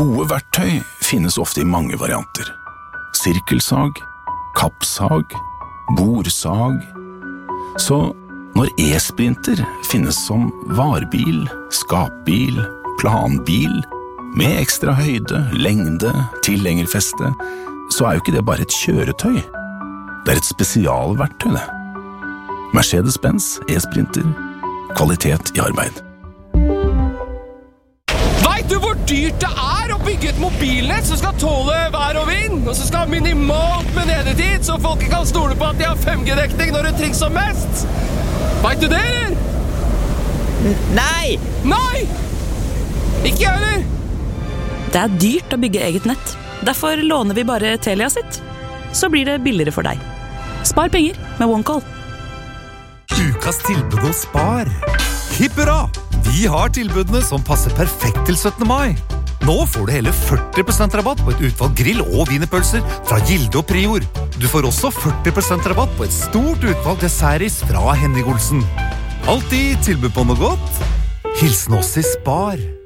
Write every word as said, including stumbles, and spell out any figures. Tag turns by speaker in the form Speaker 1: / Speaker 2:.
Speaker 1: Gode verktøy finnes ofte i mange varianter. Sirkelsag, kappsag, borsag. Så når e-sprinter finnes som varebil, skapbil, planbil, med ekstra høyde, lengde, tilhengerfeste, så er jo ikke det bare et kjøretøy. Det er et spesialverktøy, det. Mercedes-Benz e-sprinter. Kvalitet i arbeid.
Speaker 2: Vet du hvor dyrt det er å bygge et mobilnett som skal tåle vær og vind, og som skal ha minimalt med nedetid, så folk kan stole på at de har fem G-dekning når det trengs som mest? Vet du det, eller?
Speaker 3: Nei!
Speaker 2: Nei! Ikke jeg, eller?
Speaker 4: Det er dyrt å bygge eget nett. Derfor låner vi bare Telia sitt. Så blir det billigere for deg. Spar penger med OneCall.
Speaker 5: Ukas tilbud hos Spar. Hipp hurra! Vi har tilbudene som passer perfekt til syttende mai. Nå får du hele førti prosent rabatt på et utvalg grill- og wienerpølser fra Gilde og Prior. Du får også førti prosent rabatt på et stort utvalg dessertis fra Henning Olsen. Alltid tilbud på noe godt. Hilsen oss i Spar.